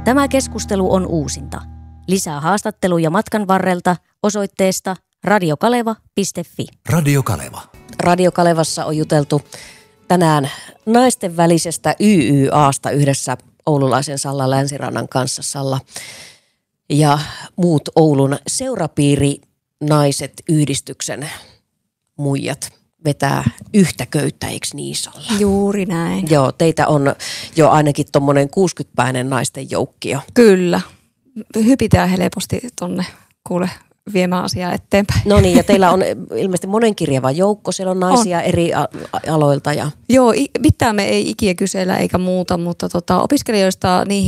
Tämä keskustelu on uusinta. Lisää haastatteluja matkan varrelta osoitteesta radiokaleva.fi. Radio Kaleva. Radio Kalevassa on juteltu tänään naisten välisestä YYAsta yhdessä oululaisen Salla Länsirannan kanssa. Salla ja muut Oulun seurapiirinaiset yhdistyksen muijat vetää yhtä köyttä, eikö niin, Salla? Juuri näin. Joo, teitä on jo ainakin tommonen 60-päinen naisten joukkio. Kyllä. Hypitään helposti tonne kuule viemään asiaa eteenpäin. No niin, ja teillä on ilmeisesti monenkirjava joukko, siellä on naisia eri aloilta. Ja... Joo, mitään me ei ikinä kysellä eikä muuta, mutta opiskelijoista niihin